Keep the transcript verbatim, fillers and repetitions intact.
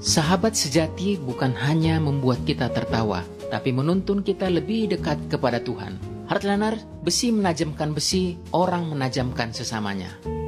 Sahabat sejati bukan hanya membuat kita tertawa, tapi menuntun kita lebih dekat kepada Tuhan. Heartlander, besi menajamkan besi, orang menajamkan sesamanya.